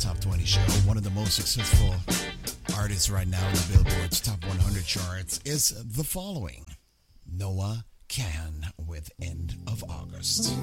Top 20 show. One of the most successful artists right now in the Billboard's Top 100 charts is the following: Noah Kahan with End of August.